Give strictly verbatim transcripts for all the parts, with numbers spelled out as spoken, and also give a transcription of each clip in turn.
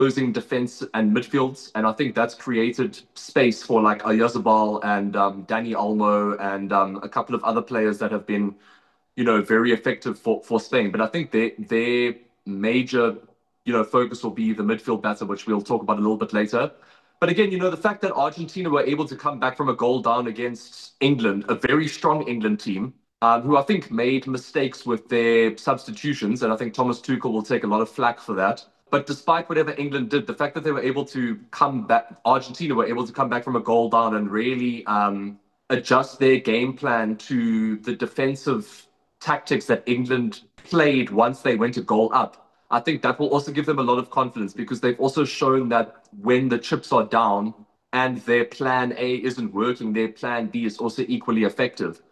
opposing defense and midfields, and I think that's created space for like Oyarzabal and um, Danny Olmo and um, a couple of other players that have been, you know, very effective for, for Spain. But I think their their major, you know, focus will be the midfield battle, which we'll talk about a little bit later. But again, you know, the fact that Argentina were able to come back from a goal down against England, a very strong England team, um, who I think made mistakes with their substitutions, and I think Thomas Tuchel will take a lot of flack for that. But despite whatever England did, the fact that they were able to come back, Argentina were able to come back from a goal down and really um, adjust their game plan to the defensive tactics that England played once they went a goal up. I think that will also give them a lot of confidence because they've also shown that when the chips are down and their plan A isn't working, their plan B is also equally effective.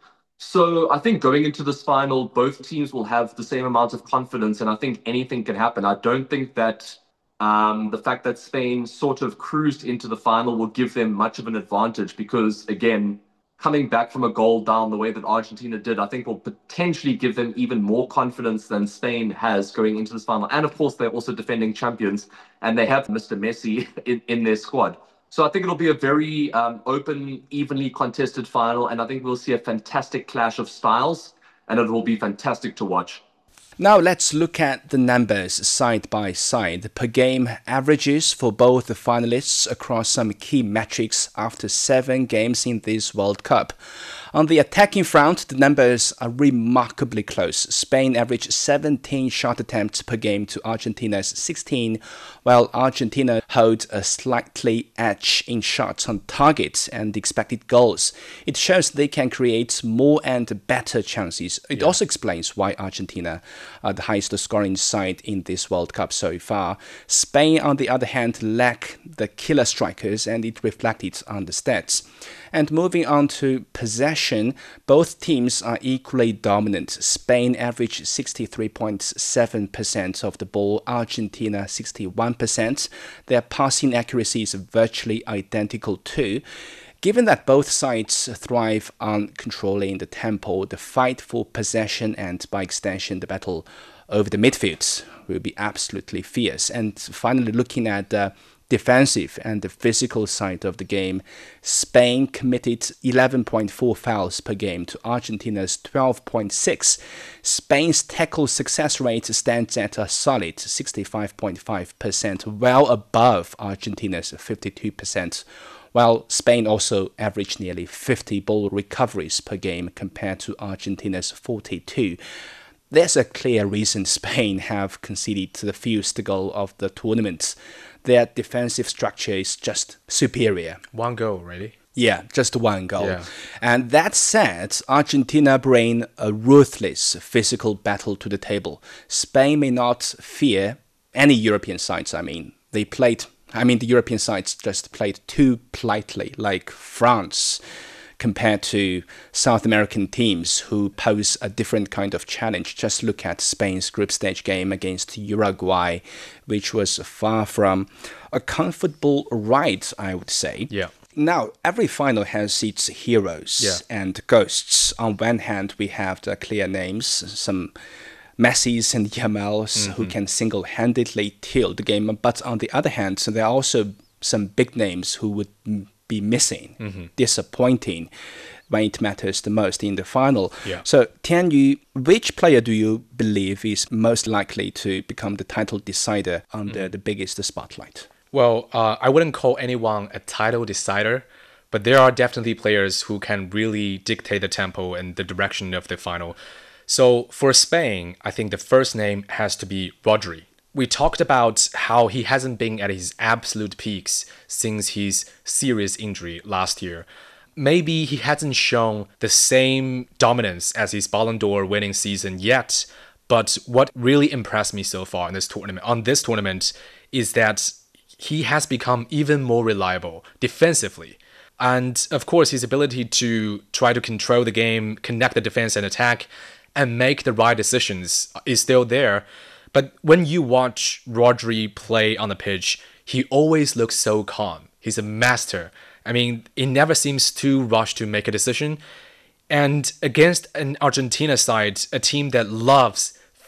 So I think going into this final, both teams will have the same amount of confidence, and I think anything can happen. I don't think that um, the fact that Spain sort of cruised into the final will give them much of an advantage because, again, coming back from a goal down the way that Argentina did, I think will potentially give them even more confidence than Spain has going into this final. And of course, they're also defending champions and they have Mister Messi in, in their squad. So I think it'll be a very um, open, evenly contested final. And I think we'll see a fantastic clash of styles and it will be fantastic to watch. Now let's look at the numbers side by side. Per game averages for both the finalists across some key metrics after seven games in this World Cup. On the attacking front, the numbers are remarkably close. Spain averaged seventeen shot attempts per game to Argentina's sixteen, while Argentina holds a slightly edge in shots on target and expected goals. It shows they can create more and better chances. It yeah. also explains why Argentina are the highest scoring side in this World Cup so far. Spain, on the other hand, lack the killer strikers, and it reflected on the stats. And moving on to possession, both teams are equally dominant. Spain averaged sixty-three point seven percent of the ball, Argentina sixty-one percent. Their passing accuracy is virtually identical too. Given that both sides thrive on controlling the tempo, the fight for possession and, by extension, the battle over the midfield will be absolutely fierce. And finally, looking at the defensive and the physical side of the game, Spain committed eleven point four fouls per game to Argentina's twelve point six. Spain's tackle success rate stands at a solid sixty-five point five percent, well above Argentina's fifty-two percent. While Spain also averaged nearly fifty ball recoveries per game compared to Argentina's forty-two. There's a clear reason Spain have conceded the fewest goal of the tournament. Their defensive structure is just superior. One goal, really? Yeah, just one goal. Yeah. And that said, Argentina bring a ruthless physical battle to the table. Spain may not fear any European sides, I mean. They played, I mean, the European sides just played too politely, like France, compared to South American teams who pose a different kind of challenge. Just look at Spain's group stage game against Uruguay, which was far from a comfortable ride, I would say. Yeah. Now, every final has its heroes yeah. and ghosts. On one hand, we have the clear names, some Messis and Yamals mm-hmm. who can single-handedly tilt the game. But on the other hand, so there are also some big names who would be missing, mm-hmm. disappointing when it matters the most in the final. Yeah. So, Tianyu, which player do you believe is most likely to become the title decider under mm-hmm. the biggest spotlight? Well, uh, I wouldn't call anyone a title decider, but there are definitely players who can really dictate the tempo and the direction of the final. So for Spain, I think the first name has to be Rodri. We talked about how he hasn't been at his absolute peaks since his serious injury last year. Maybe he hasn't shown the same dominance as his Ballon d'Or winning season yet, but what really impressed me so far in this tournament, on this tournament, is that he has become even more reliable defensively. And of course, his ability to try to control the game, connect the defense and attack, and make the right decisions is still there. But when you watch Rodri play on the pitch, he always looks so calm. He's a master. I mean, he never seems too rushed to make a decision. And against an Argentina side, a team that loves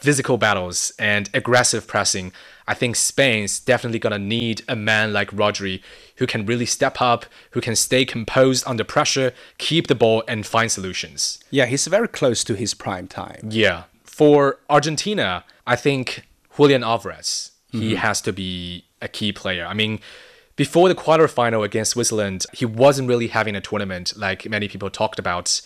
physical battles and aggressive pressing, I think Spain's definitely going to need a man like Rodri who can really step up, who can stay composed under pressure, keep the ball, and find solutions. Yeah, he's very close to his prime time. Yeah. For Argentina, I think Julian Alvarez, he mm-hmm. has to be a key player. I mean, before the quarterfinal against Switzerland, he wasn't really having a tournament like many people talked about.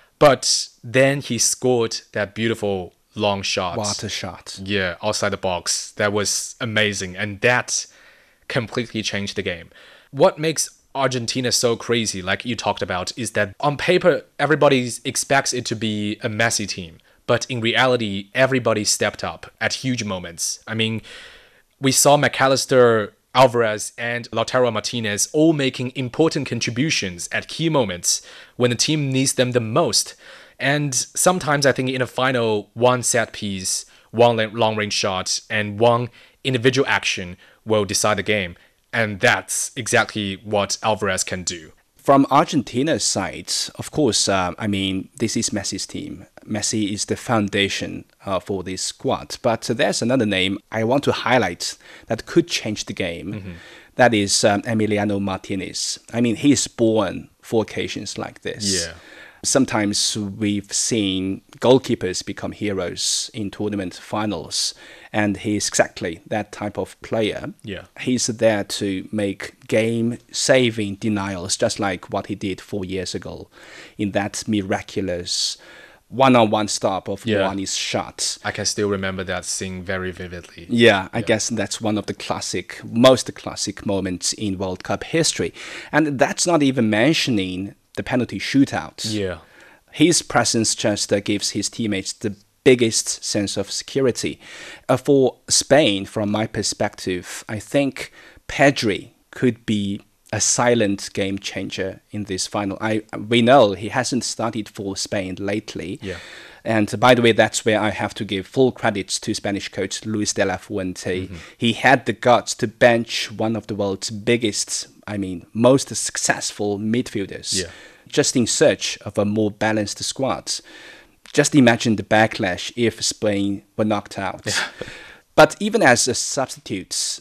But then he scored that beautiful long shot. Water shot. Yeah, outside the box. That was amazing. And that completely changed the game. What makes Argentina so crazy, like you talked about, is that on paper, everybody expects it to be a Messi team. But in reality, everybody stepped up at huge moments. I mean, we saw McAllister, Alvarez, and Lautaro Martinez all making important contributions at key moments when the team needs them the most. And sometimes I think in a final, one set piece, one long-range shot, and one individual action will decide the game. And that's exactly what Alvarez can do. From Argentina's side, of course, uh, I mean, this is Messi's team. Messi is the foundation uh, for this squad. But uh, there's another name I want to highlight that could change the game. Mm-hmm. That is um, Emiliano Martinez. I mean, he is born for occasions like this. Yeah. Sometimes we've seen goalkeepers become heroes in tournament finals, and he's exactly that type of player. Yeah. He's there to make game-saving denials, just like what he did four years ago in that miraculous one-on-one stop of yeah. Muani's shot. I can still remember that scene very vividly. Yeah, I yeah. guess that's one of the classic, most classic moments in World Cup history. And that's not even mentioning the penalty shootout. Yeah. His presence just uh, gives his teammates the biggest sense of security. Uh, for Spain, from my perspective, I think Pedri could be a silent game changer in this final. I we know he hasn't started for Spain lately. Yeah. And by the way, that's where I have to give full credits to Spanish coach Luis de la Fuente. Mm-hmm. He had the guts to bench one of the world's biggest, I mean, most successful midfielders, yeah. just in search of a more balanced squad. Just imagine the backlash if Spain were knocked out. Yeah. But even as a substitute,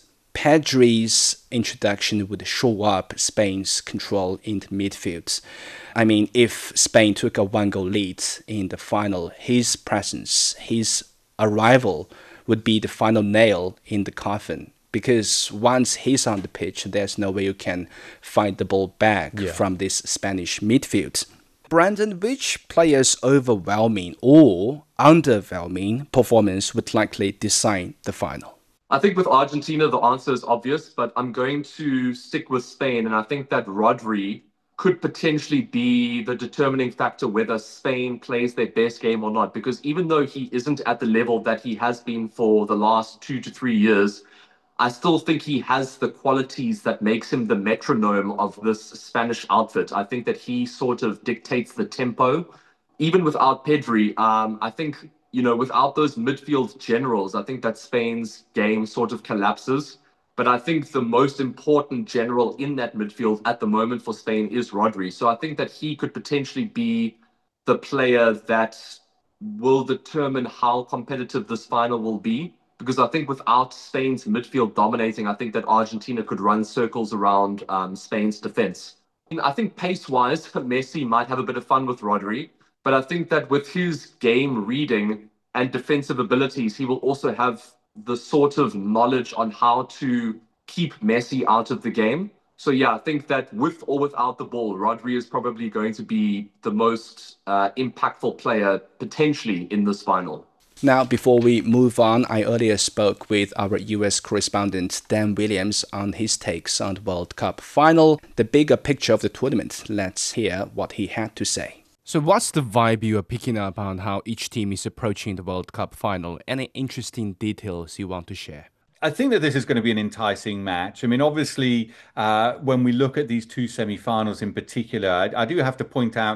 Pedri's introduction would show up Spain's control in the midfield. I mean, if Spain took a one-goal lead in the final, his presence, his arrival would be the final nail in the coffin. Because once he's on the pitch, there's no way you can find the ball back yeah. from this Spanish midfield. Brandon, which players' overwhelming or underwhelming performance would likely decide the final? I think with Argentina, the answer is obvious, but I'm going to stick with Spain. And I think that Rodri could potentially be the determining factor whether Spain plays their best game or not. Because even though he isn't at the level that he has been for the last two to three years, I still think he has the qualities that makes him the metronome of this Spanish outfit. I think that he sort of dictates the tempo. Even without Pedri, um, I think, you know, without those midfield generals, I think that Spain's game sort of collapses. But I think the most important general in that midfield at the moment for Spain is Rodri. So I think that he could potentially be the player that will determine how competitive this final will be. Because I think without Spain's midfield dominating, I think that Argentina could run circles around um, Spain's defense. And I think pace-wise, Messi might have a bit of fun with Rodri. But I think that with his game reading and defensive abilities, he will also have the sort of knowledge on how to keep Messi out of the game. So yeah, I think that with or without the ball, Rodri is probably going to be the most uh, impactful player potentially in this final. Now, before we move on, I earlier spoke with our U S correspondent Dan Williams on his takes on the World Cup final, the bigger picture of the tournament. Let's hear what he had to say. So what's the vibe you are picking up on how each team is approaching the World Cup final? Any interesting details you want to share? I think that this is going to be an enticing match. I mean, obviously, uh, when we look at these two semi-finals in particular, I, I do have to point out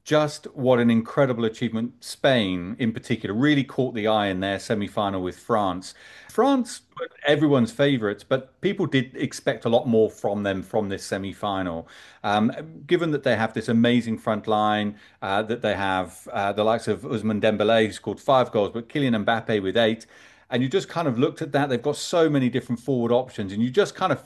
just what an incredible achievement. Spain, in particular, really caught the eye in their semi-final with France. France were everyone's favourites, but people did expect a lot more from them from this semi-final. Um, given that they have this amazing front line, uh, that they have uh, the likes of Ousmane Dembélé, who scored five goals, but Kylian Mbappe with eight. And you just kind of looked at that. They've got so many different forward options, and you just kind of